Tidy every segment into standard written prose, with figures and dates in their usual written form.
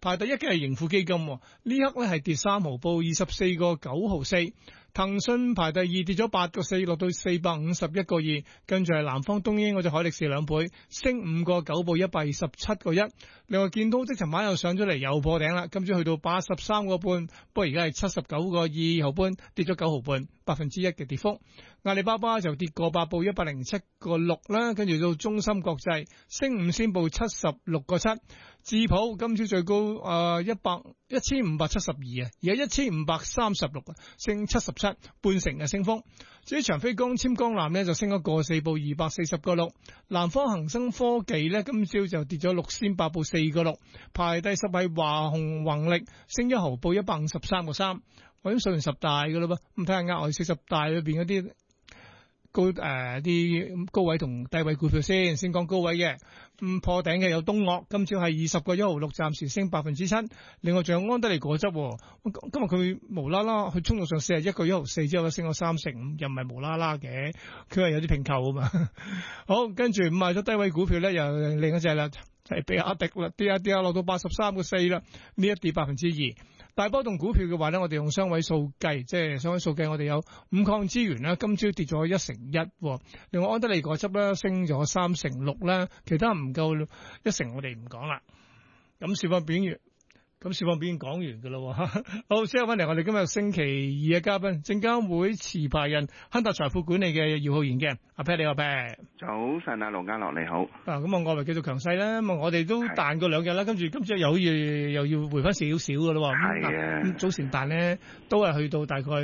排第一嘅係盈富基金，呢刻咧係跌3毫，報24個9毫4。騰訊排第二，跌咗8個4，落到451個2。跟住係南方東英嗰隻海力士2倍，升5個9，報127個1。另外建滔積尋晚又上咗嚟，又破頂啦，今朝去到83個半，不過而家係79個2毫半，跌咗9毫半，1%嘅跌幅。阿里巴巴就跌過8，報107個6啦，跟住到中芯國際升5仙，報76個7。智普今朝最高1572啊，而家1536啊，升77，半成嘅升幅。至於長飛光纖光纜呢，就升咗個4，報240個6。南方恒生科技呢，今朝就跌咗6仙8，報4個6。排第10係華虹宏力，升1毫，報153個3。我已經數完10大嘅啦噃，咁睇下額外40大裏邊嗰啲啲高位同低位股票先講高位嘅。破頂嘅有東嶽，今朝係20個1毫6，暫時升7%。另外仲有安德利果汁，今日佢無啦啦，佢衝到上41個1毫4之後，升咗35%，又唔係無啦啦嘅，佢係有啲併購啊嘛。好，跟住買咗低位股票咧，又另一隻啦，係比亞迪啦，跌下落到83個4啦，呢一跌2%。大波動股票嘅話咧，我哋用雙位數計，即係雙位數計，我哋有五礦資源啦，今朝跌咗1%。另外安德利果汁咧升咗6%啦，其他唔夠1%，我哋唔講啦。咁市況表現。咁市況表現講完㗎咯，好，先揾嚟我哋今日星期二嘅嘉賓，證監會持牌人亨達財富管理嘅姚浩然嘅阿 Pat， 你好 Pat。 早晨啊，盧家樂你好。 咁外圍繼續強勢啦，咁我哋都彈過2日啦，跟住今朝又好似又要回翻少少㗎咯。係啊，早前彈咧都係去到大概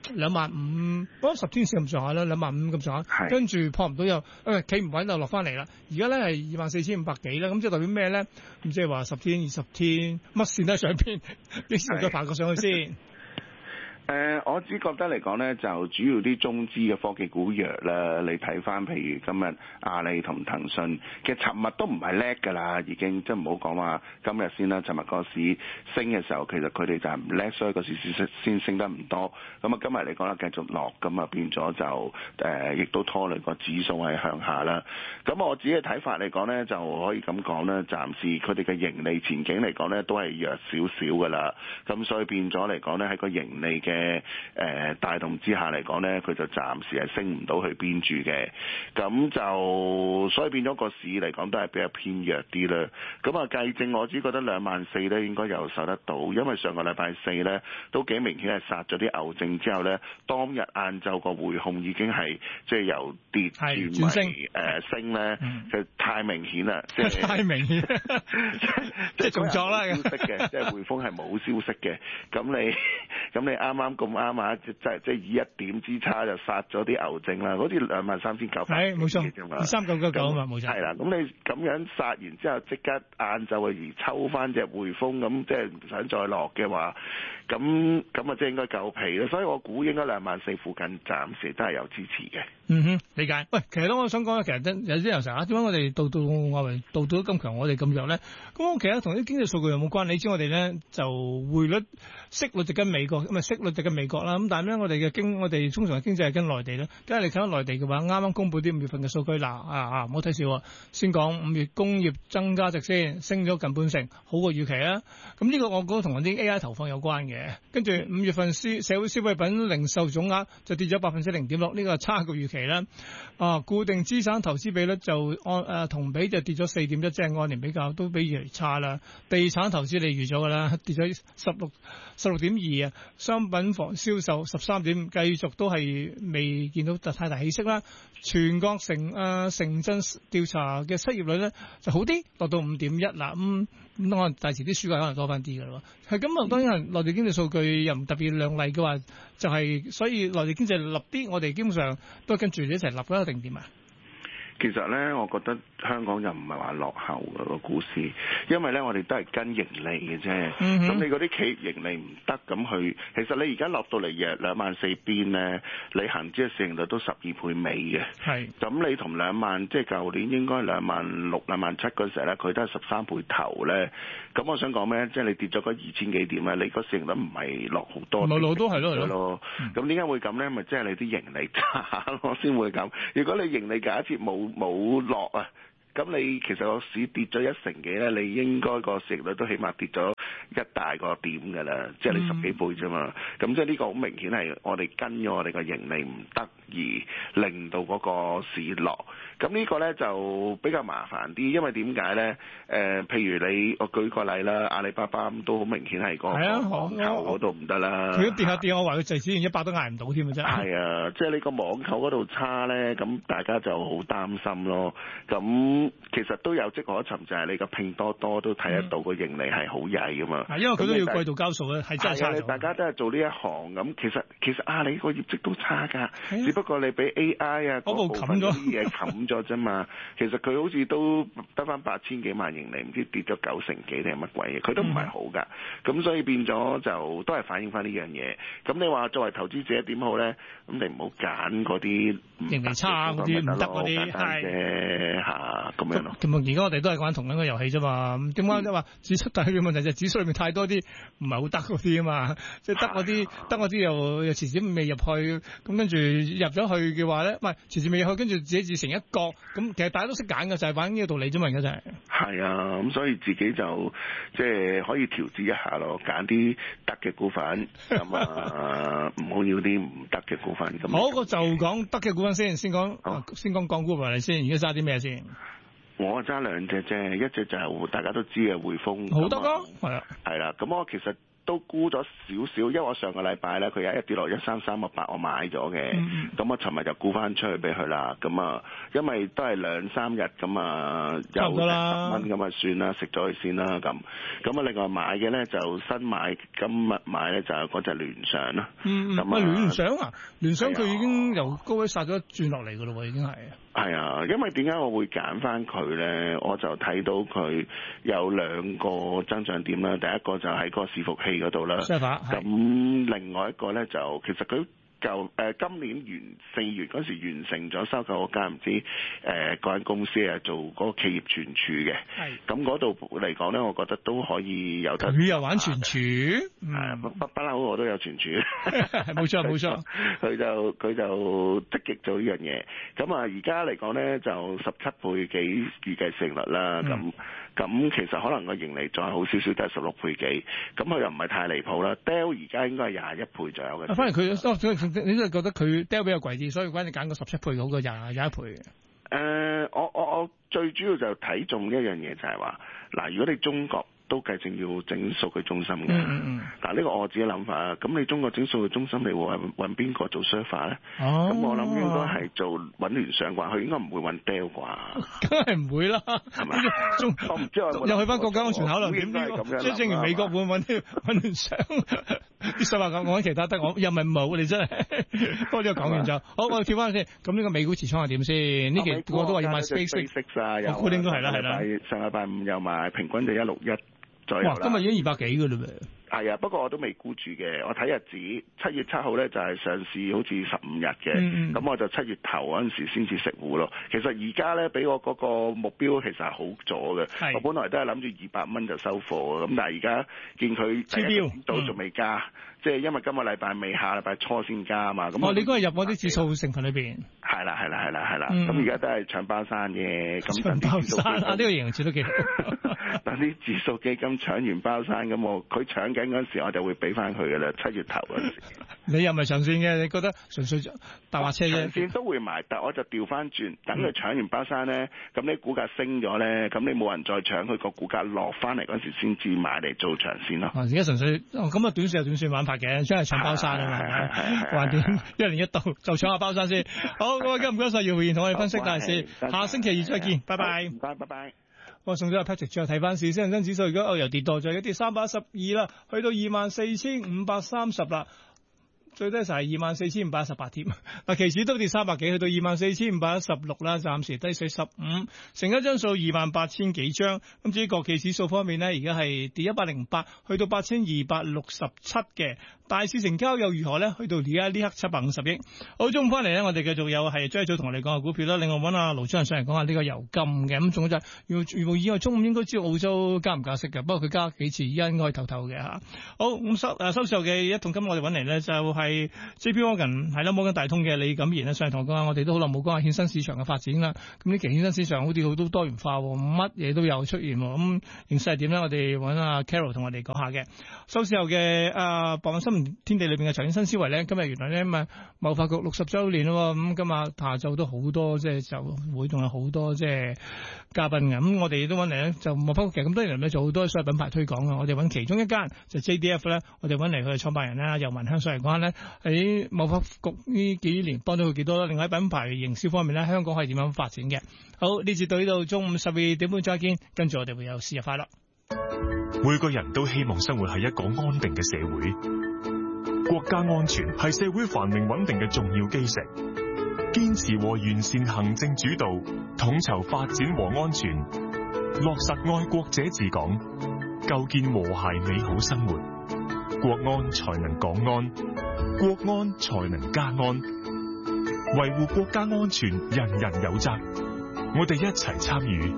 25,000，嗰10天線咁上下啦，25,000咁上下，跟住破唔到又企唔穩就落翻嚟啦。而家咧係24,500幾啦，咁即係代表咩咧？咁即係話10天、20天乜線都喺上邊，幾時再爬過上去先？ 我只覺得嚟講咧，就主要啲中資嘅科技股弱啦。你睇翻譬如今日阿里同騰訊，其實尋日都唔係叻㗎啦，已經即係唔好講話今日先啦。尋日個市升嘅時候，其實佢哋就係唔叻，所以個市先升得唔多。咁啊，今日嚟講咧繼續落，咁啊變咗就亦都拖累個指數係向下啦。咁我自己嘅睇法嚟講咧，就可以咁講咧，暫時佢哋嘅盈利前景嚟講咧，都係弱少少㗎啦。咁所以變咗嚟講咧，喺個盈利嘅帶動之下嚟講咧，佢就暫時係升唔到去邊住嘅，咁就所以變咗個市嚟講都係比較偏弱啲啦。咁啊計正我只覺得24,000咧應該又受得到，因為上個禮拜4咧都幾明顯係殺咗啲牛證之後咧，當日晏晝個匯控已經係即係由跌轉升咧，就太明顯啦，即係太明顯，即係重作啦消息嘅，即係匯豐係冇消息嘅，咁你啱啱咁啱啊！即係以1點之差就殺咗啲牛證啦，好似23,900。係冇錯，23,999啊嘛，冇錯。係啦，咁你咁樣殺完之後，即刻晏晝而抽翻隻匯豐，咁即係唔想再落嘅話，咁啊即係應該夠皮啦。所以我估應該24,000附近暫時都係有支持嘅。 嗯哼，理解。喂，其實咧，我想講咧，其實有啲人成日點解我哋到外圍到咁強，我哋咁弱咧？咁我其實同啲經濟數據有冇關？你知我哋咧就匯率息率就跟美國，咁啊息率就跟美國啦。咁但係咧，我哋通常嘅經濟係跟內地咧。梗係你睇翻內地嘅話，啱啱公佈啲5月份嘅數據嗱，唔好睇笑。先講5月工業增加值先，升咗近半成，好過預期啊。咁呢個我覺得同啲 AI 投放有關嘅。跟住5月份社會消費品零售總額就跌咗0.6%，呢個係差過預期啦。固定資產投資比率就同比就跌咗4.1%，即係按年比較都比預期差啦。地產投資你預咗㗎啦，跌咗16.2啊。商品房銷售13點，繼續都係未見到太大起色啦。全國城鎮調查嘅失業率咧就好啲，落到5.1啦。可能大時啲暑假可能多翻啲㗎咯。係咁啊，當然係內地經濟數據又唔特別亮麗嘅話，就係所以內地經濟立啲，我哋基本上都跟住一齊立啦，定點啊？ 其實咧，我覺得香港又唔係話落後嘅個股市，因為咧我哋都係跟盈利嘅啫。咁你嗰啲企業盈利唔得咁去，其實你而家落到嚟約24,000邊咧，你恒指嘅市盈率都12倍尾嘅。係。咁你同20,000，即係舊年應該26,000、27,000嗰時咧，佢都係13倍頭咧。咁我想講咩？即係你跌咗嗰2,000幾點咧，你個市盈率唔係落好多。唔係落都係咯。咁點解會咁咧？咪即係你啲盈利差咯，先會咁。如果你盈利假設冇落啊，咁你其實個市跌咗1成幾咧，你應該個市盈率都起碼跌咗一大個點㗎啦，即係你10幾倍啫嘛。咁即係呢個好明顯係我哋跟咗我哋個盈利唔得而令到嗰個市落。咁呢個咧就比較麻煩啲，因為點解咧？譬如我舉個例啦，阿里巴巴都好明顯係個網購嗰度唔得啦。 佢都跌，我話佢就只然100都捱唔到添啊！真係。係啊，即係你個網購嗰度差咧，咁大家就好擔心咯。咁其實都有跡可尋，就係你個拼多多都睇得到個盈利係好曳噶嘛。因為佢都要季度交數咧，係真係差咗。大家都係做呢一行咁，其實阿里個業績都差㗎，只不過你俾 AI 啊嗰部分啲嘢冚咗啫嘛。其實佢好似都得翻8000幾萬盈利，唔知跌咗90幾定係乜鬼嘢，佢都唔係好㗎。咁所以變咗就都係反映翻呢樣嘢。咁你話作為投資者點好咧？咁你唔好揀嗰啲盈利差嗰啲唔得嗰啲係嚇咁樣咯。而家我哋都係玩同樣嘅遊戲啫嘛。點解即係話指數？但係個問題就係指數裏面太多啲唔係好得嗰啲啊嘛。即係得嗰啲又遲遲未入去，咁跟住入咗去嘅話咧，唔係遲遲未入去，跟住自己自成一角。咁其實大家都識揀嘅，就係玩呢個道理啫嘛。而家就係。係啊，咁所以自己就即係可以調節一下咯，揀啲得嘅股份，咁啊唔好要啲唔得嘅股份。好，我就講得嘅股份先講港股嚟先。而家揸啲咩先？我揸2隻啫，一隻就係大家都知嘅匯豐。好得咯，係啊，係啦。咁我其實都沽咗少少，因為我上個禮拜咧佢有一跌落133個8，我買咗嘅。咁我尋日就沽翻出去俾佢啦。咁啊，因為都係2-3日咁啊，有10蚊咁啊算啦，食咗佢先啦咁。咁啊，另外買嘅咧就新買，今日買咧就係嗰隻聯想啦。聯想啊，聯想佢已經由高位殺咗一轉落嚟㗎咯喎，已經係。係啊，因為點解我會揀翻佢咧？我就睇到佢有2個增長點啦。第一個就喺個伺服器嗰度啦。咁另外一個咧就其實佢今年4月嗰時完成咗收購嗰間唔知嗰間公司係做嗰個企業存儲嘅。咁嗰度嚟講咧，我覺得都可以有得。佢又玩存儲？不嬲我都有存儲。冇錯冇錯。佢就積極做呢樣嘢。咁啊，而家嚟講咧就17倍幾預計勝率啦。咁其實可能個盈利再好少少，都係16倍幾。咁佢又唔係太離譜啦。Dell 而家應該係21倍左右嘅。反而佢你都係覺得佢 Dell 比較貴啲，所以關你揀個17倍好過21倍。我最主要就睇中一樣嘢就係話，嗱，如果你中國都計正要整數據中心嘅，嗱呢個我自己諗法啊。咁你中國整數據中心，你會揾邊個做 server 咧？咁我諗應該係揾聯想啩，佢應該唔會揾 Dell 啩。梗係唔會啦，係咪？我唔知又去翻國家安全考量點啲，即係正如美國會揾聯想啲實話講其他得我又唔係冇，你真係。不過呢個講完就好，我哋跳翻先。咁呢個美股持倉係點先？呢期個個都話要買 SpaceX 啊，我估應該係啦，係啦。上禮拜5又買，平均就161。哇！今日已經200幾㗎嘞噃。係啊，不過我都未沽住嘅。我睇日子7月7號咧就係上市，好似15日嘅。咁我就7月頭嗰陣時先至食糊咯。其實而家咧俾我嗰個目標其實係好咗嘅。我本來都係諗住200蚊就收貨，咁但係而家見佢超標到仲未加。即係因為今個禮拜尾，下禮拜初先加啊嘛。咁你嗰日入嗰啲指數成分裏邊？係啦。咁而家都係搶包山嘅。搶包山啊！呢個形容詞都幾好。等啲指數基金搶完包山，咁佢搶緊嗰陣時，我就會俾翻佢嘅啦。7月頭嗰陣時。你又唔係長線嘅？你覺得純粹大話車啫？長線都會買，但我就調翻轉，等佢搶完包山咧，咁你股價升咗咧，咁你冇人再搶，佢個股價落翻嚟嗰時先至買嚟做長線咯。而家純粹咁啊，短線有短線玩法嘅，真係搶包山啊嘛。橫掂1年1度就搶下包山先。好，各位唔該晒姚浩然同我哋分析大市，下星期2再見，拜拜。唔該，拜拜。我送咗阿 Patrick， 最後睇翻市，恒生指數而家又跌多咗，一跌312啦，去到24,530啦。最低就係24,518添，嗱期指都跌300幾，去到24,516啦，暫時低水15，成交張數28,000幾張。咁至於國企指數方面呢，而家係跌108，去到8,267嘅。大市成交又如何呢？去到而家呢刻750億。好，中午翻嚟呢，我哋繼續有係張早同我哋講下股票啦。另外揾阿盧昌上嚟講下呢個油金嘅。咁仲有就係如無意外，中午應該知道澳洲加唔加息嘅，不過佢加幾次，依家應該係頭嘅嚇。好，咁收市後嘅一桶金，我哋揾嚟呢就係係 JP Morgan 係啦，摩根大通嘅李錦賢咧上嚟同我講，我哋都好耐冇講下衍生市場嘅發展啦。咁呢期衍生市場好似好多元化，乜嘢都有出現。咁形勢係點咧？我哋揾阿 Carol 同我哋講下嘅。收市後嘅傍晚新聞天地裏邊嘅財經新思維咧，今日原來咧貿發局60週年咯。咁今日下晝都好多即係就會仲有好多即係嘉賓嘅。咁我哋都揾嚟咧，就貿發局其實咁多年咧做好多所謂品牌推廣嘅。我哋揾其中一間就 JDF 咧，我哋揾嚟佢嘅創辦人啦，由文向上嚟講咧，喺貿發局呢幾年幫到佢幾多啦。另外喺品牌營銷方面咧，香港可以點樣發展嘅？好，呢節到呢度，中午12點半再見，跟住我哋會有試日快樂。 每個人都希望生活喺一個安定嘅社會，國家安全係社會繁榮穩定嘅重要基石。堅持和完善行政主導，統籌發展和安全，落實愛國者治港，構建和諧美好生活，國安才能港安，國安才能家安。維護國家安全，人人有責，我哋一齊參與。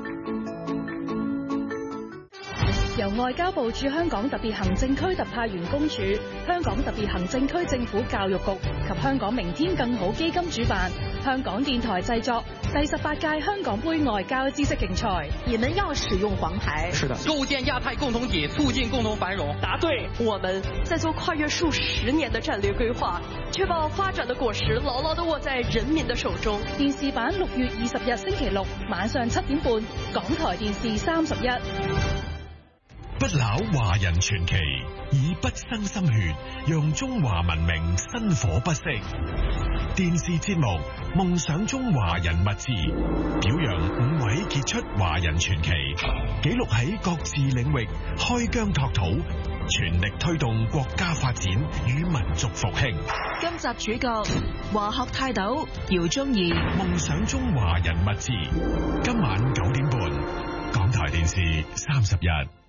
由外交部駐香港特別行政區特派員公署、香港特別行政區政府教育局及香港明天更好基金主辦，香港電台製作第18屆香港杯外交知識競賽。 你們要使用黃牌， 是的，構建亞太共同體，促進共同繁榮。 答對。我們在做跨越數十年的戰略規劃，確保發展的果實牢牢地握在人民的手中。 電視版6月20日星期六晚上7點半，港台電視31。 不朽華人傳奇，以不生心血，讓中華文明薪火不息。電視節目《夢想中華人物誌》，表揚5位傑出華人傳奇，記錄喺各自領域開疆拓土，全力推動國家發展與民族復興。 今集主角華學泰斗姚宗義，《 夢想中華人物誌》，今晚9點半，港台電視31。